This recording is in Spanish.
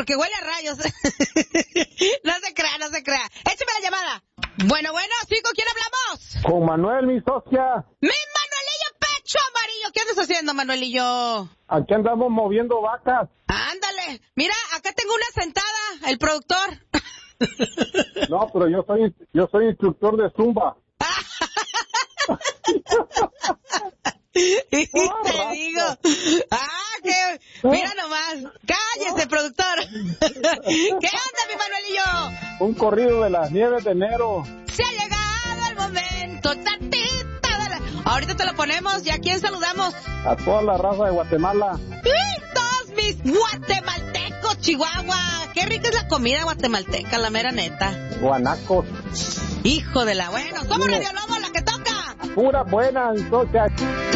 Porque huele a rayos. No se crea. Écheme la llamada. Bueno, sí, ¿con quién hablamos? Con Manuel, mi socia. ¡Mi Manuelillo Pecho Amarillo! ¿Qué andas haciendo, Manuelillo? Aquí andamos moviendo vacas. Ándale. Mira, acá tengo una sentada, el productor. No, pero yo soy instructor de Zumba. Y te digo, que mira nomás, cállese, productor. ¿Qué onda, mi Manuelillo? Un corrido de las nieves de enero. Se ha llegado el momento, ahorita te lo ponemos. ¿Y a quién saludamos? A toda la raza de Guatemala. ¡Y todos mis guatemaltecos, Chihuahua! Qué rica es la comida guatemalteca, la mera neta. Guanacos. Hijo de la... Bueno, somos Radio Lobo, la que toca. Pura buena, mi socia.